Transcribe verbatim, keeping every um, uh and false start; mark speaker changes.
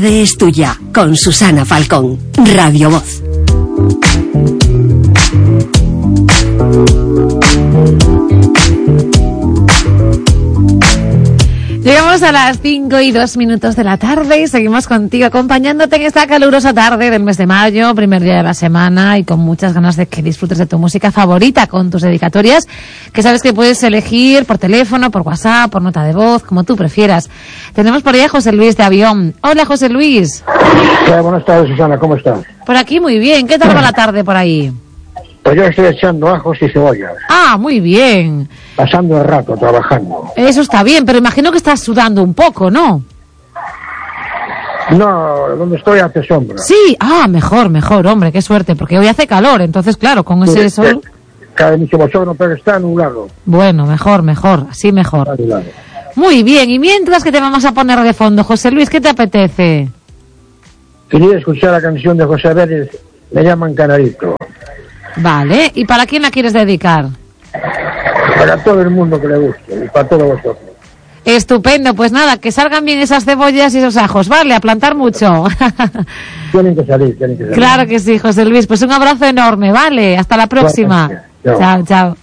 Speaker 1: tarde es tuya, con Susana Falcón, Radio Voz.
Speaker 2: Llegamos a las cinco y dos minutos de la tarde y seguimos contigo acompañándote en esta calurosa tarde del mes de mayo, primer día de la semana, y con muchas ganas de que disfrutes de tu música favorita con tus dedicatorias, que sabes que puedes elegir por teléfono, por WhatsApp, por nota de voz, como tú prefieras. Tenemos por ahí a José Luis de Avión. Hola, José Luis.
Speaker 3: Hola, buenas tardes, Susana, ¿cómo estás?
Speaker 2: Por aquí muy bien. ¿Qué tal va la tarde por ahí?
Speaker 3: Pues yo estoy echando ajos y cebollas.
Speaker 2: Ah, muy bien.
Speaker 3: Pasando el rato, trabajando.
Speaker 2: Eso está bien, pero imagino que estás sudando un poco, ¿no?
Speaker 3: No, donde estoy hace sombra.
Speaker 2: Sí, ah, mejor, mejor, hombre, qué suerte, porque hoy hace calor, entonces claro, con ese
Speaker 3: Sí,
Speaker 2: sol...
Speaker 3: Cae mucho bochorno, pero está nublado.
Speaker 2: Bueno, mejor, mejor, así mejor.
Speaker 3: Está nublado.
Speaker 2: Muy bien, y mientras que te vamos a poner de fondo, José Luis, ¿qué te apetece?
Speaker 3: Quería escuchar la canción de José Vélez, Me llaman Canarito.
Speaker 2: Vale, ¿y para quién la quieres dedicar?
Speaker 3: Para todo el mundo que le guste y para todos vosotros.
Speaker 2: Estupendo, pues nada, que salgan bien esas cebollas y esos ajos, vale, a plantar mucho.
Speaker 3: Tienen que salir, tienen que salir.
Speaker 2: Claro que sí, José Luis, pues un abrazo enorme, vale, hasta la próxima.
Speaker 3: Chao.
Speaker 2: Chao, chao.